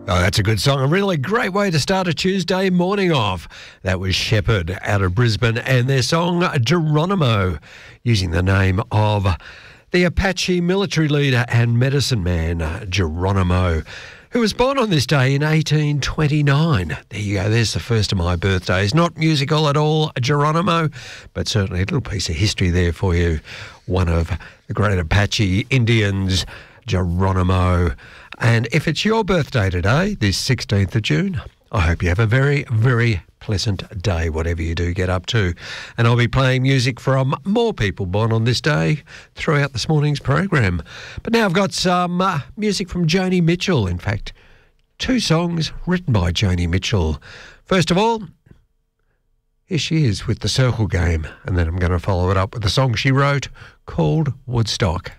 Oh, that's a good song. A really great way to start a Tuesday morning off. That was Shepherd out of Brisbane and their song Geronimo, using the name of the Apache military leader and medicine man, Geronimo, who was born on this day in 1829. There you go, there's the first of my birthdays. Not musical at all, Geronimo, but certainly a little piece of history there for you. One of the great Apache Indians, Geronimo. And if it's your birthday today, this 16th of June, I hope you have a very, very pleasant day, whatever you do get up to. And I'll be playing music from more people born on this day throughout this morning's program. But now I've got some music from Joni Mitchell. In fact, two songs written by Joni Mitchell. First of all, here she is with The Circle Game. And then I'm going to follow it up with a song she wrote called Woodstock.